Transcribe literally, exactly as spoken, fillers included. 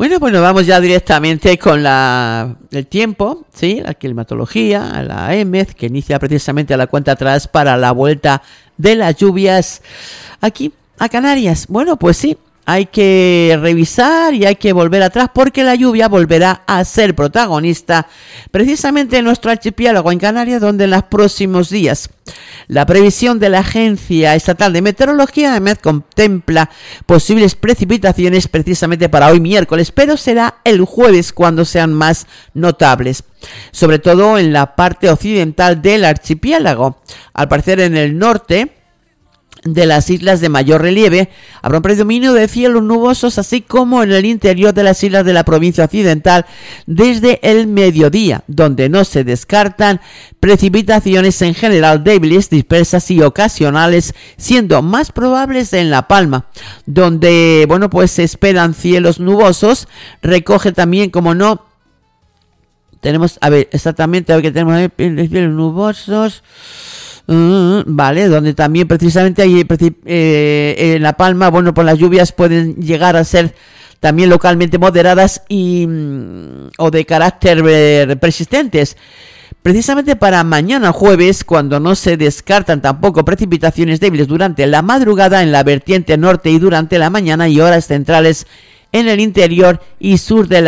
Bueno, pues nos vamos ya directamente con la el tiempo, ¿sí? La climatología, la E M E D, que inicia precisamente la cuenta atrás para la vuelta de las lluvias aquí a Canarias. Bueno, pues sí, hay que revisar y hay que volver atrás porque la lluvia volverá a ser protagonista precisamente en nuestro archipiélago en Canarias, donde en los próximos días la previsión de la Agencia Estatal de Meteorología, A E M E D, contempla posibles precipitaciones precisamente para hoy miércoles, pero será el jueves cuando sean más notables, sobre todo en la parte occidental del archipiélago. Al parecer en el norte de las islas de mayor relieve habrá un predominio de cielos nubosos, así como en el interior de las islas de la provincia occidental desde el mediodía, donde no se descartan precipitaciones en general débiles, dispersas y ocasionales, siendo más probables en La Palma, donde, bueno, pues se esperan cielos nubosos. Recoge también, como no, tenemos, a ver, exactamente, a ver que tenemos ahí, cielos nubosos. Uh, vale, donde también precisamente hay eh, en La Palma, bueno, pues las lluvias pueden llegar a ser también localmente moderadas y mm, o de carácter eh, persistentes. Precisamente para mañana jueves, cuando no se descartan tampoco precipitaciones débiles durante la madrugada en la vertiente norte y durante la mañana y horas centrales en el interior y sur de la